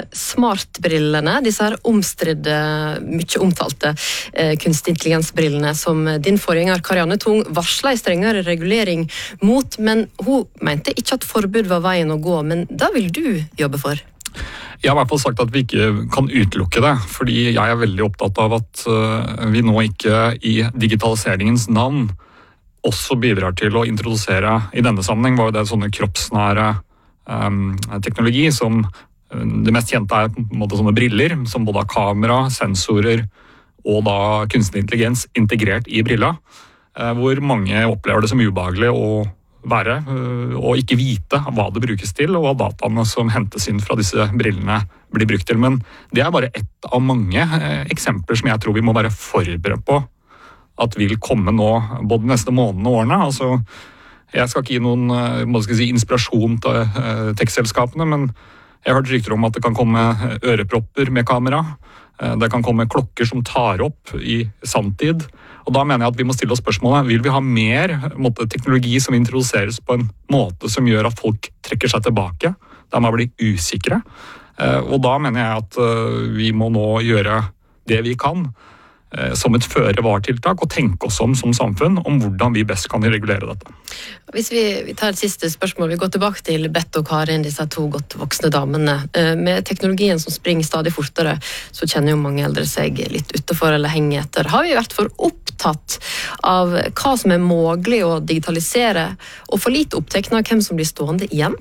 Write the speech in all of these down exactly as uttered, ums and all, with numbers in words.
smartbrillene, disse her omstridde, mye omtalte eh, kunstig intelligensbrillene som din forgjenger Karianne Tung varslet i strengere regulering mot, men hun mente ikke at forbud var veien å gå, men da vil du jobbe for? Jeg har i hvert fall sagt at vi ikke kan utelukke det, fordi jeg er veldig opptatt av at vi nå ikke i digitaliseringens navn også bidrar til å introdusere, i denne sammenheng var det sånne kroppsnære um, teknologi som det mest kjente er på en måte sånne briller, som både har kamera, sensorer og da kunstig intelligens integrert i brilla, hvor mange opplever det som ubehagelig å være, og ikke vite hva det brukes til, og hva dataene som hentes inn fra disse brillene blir brukt til. Men det er bare ett av mange eksempler som jeg tror vi må være forberedt på at vil komme nå, både neste månedene og årene. Altså, jeg skal ikke gi noen må jeg si, inspirasjon til tekstselskapene, men jeg har hørt rykter om at det kan komme ørepropper med kamera. Det kan komme klokker som tar opp i sanntid. Og da mener jeg at vi må stille oss spørsmålet, vil vi ha mer måte, teknologi som introduseres på en måte som gjør at folk trekker seg tilbake, der man blir usikre. Og da mener jeg at vi må nå gjøre det vi kan som et føre-var-tiltak og tenke oss om som samfunn om hvordan vi best kan regulere dette. Hvis vi, vi tar et siste spørsmål, vi går tilbake til Bett og Karin, disse to godt voksne damene. Med teknologien som springer stadig fortere, så kjenner jo mange eldre seg litt utenfor eller henger etter. Har vi vært for opptatt av hva som er mulig å digitalisere, og for lite opptekne av hvem som blir stående igjen?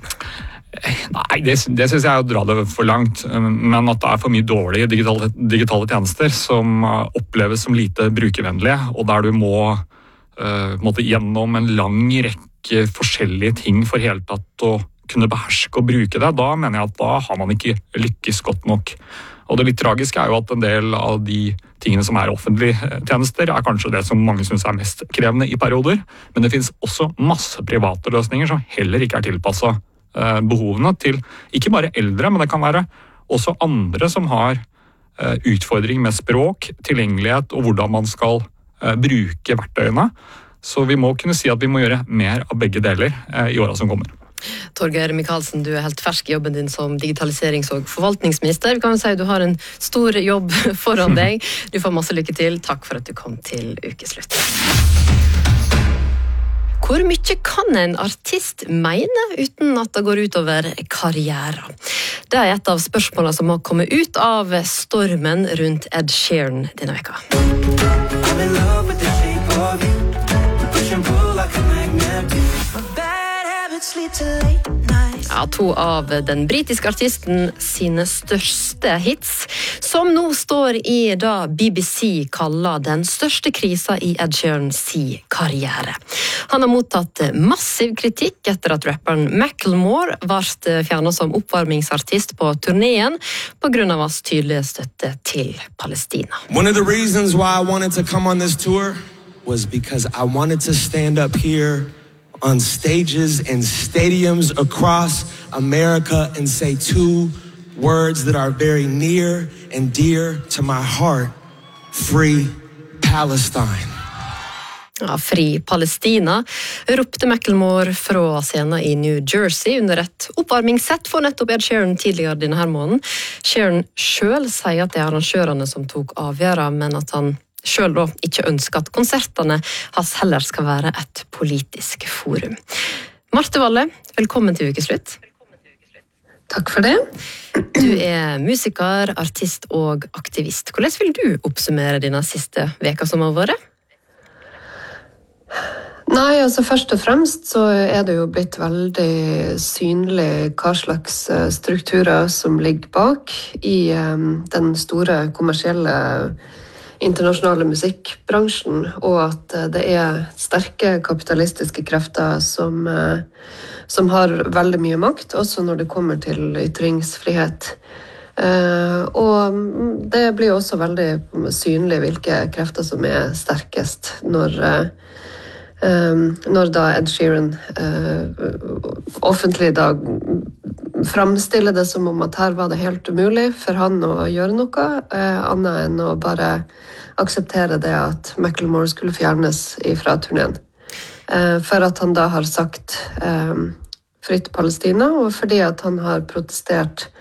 Nei, det, det synes jeg er å dra det for langt, men at det er for mye dårlige digitale, digitale tjenester som oppleves som lite brukervennlige, og der du må uh, måtte gjennom en lang rekke forskjellige ting for hele tatt å kunne beherske og bruke det, da mener jeg at da har man ikke lykkes godt nok. Og det litt tragiske er jo at en del av de tingene som er offentlige tjenester er kanskje det som mange synes er mest krevende i perioder, men det finnes også masse private løsninger som heller ikke er tilpasset behovene til ikke bare eldre, men det kan være også andre som har utfordring med språk, tilgjengelighet og hvordan man skal bruke verktøyene. Så vi må kunne si at vi må gjøre mer av begge deler i årene som kommer. Torgeir Micaelsen, du er helt fersk i jobben din som digitaliserings- og forvaltningsminister. Vi kan si at du har en stor jobb foran deg. Du får masse lykke til. Takk for at du kom til Ukeslutt. Hvor mye kan en artist mene uten at det går utover karrieren? Det er et av spørsmålene som har kommet ut av stormen rundt Ed Sheeran denne veka. Ja, to av den britiske artisten sine største hits, som nå står i da B B C kaller den største krisa i Ed Sheerans karriere. Han har mottatt massiv kritikk etter at rapperen Macklemore ble fjernet som oppvarmingsartist på turneen på grunn av hans tydelige støtte til Palestina. One of the reasons why I wanted to come on this tour was because I wanted to stand up here on stages and stadiums across America and say two words that are very near and dear to my heart. Free Palestine. Ja, Fri Palestina, ropte Macklemore fra scenen i New Jersey under et oppvarmingssett for nettopp Ed Sheeran tidligere denne her måneden. Sheeran selv sier at det er arrangørene som tok avgjøra, men at han selv da ikke ønsker at konsertene hans heller skal være et politisk forum. Marte Valle, velkommen til Ukeslutt. Takk for det. Du er musiker, artist og aktivist. Hvordan vil du oppsummere dine siste veka som har vært? Nei, altså først og fremst så er det jo blitt veldig synlig hva slags strukturer som ligger bak i um, den store kommersielle internasjonale musikkbransjen, og at det er sterke kapitalistiske krefter som, som har veldig mye makt, også når det kommer til ytringsfrihet. Og det blir også veldig synlig hvilke krefter som er sterkest når, når da Ed Sheeran offentlig da framstiller det som om at her var det helt umulig for han å gjøre noe, annet enn å bare akseptere det at Macklemore skulle fjernes fra turneen. For at han da har sagt fritt Palestina, og fordi at han har protestert